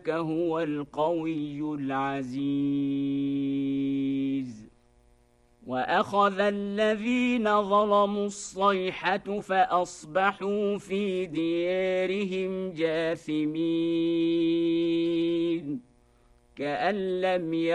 هو القوي العزيز وأخذ الذين ظلموا الصيحة فأصبحوا في ديارهم جاثمين كأن لم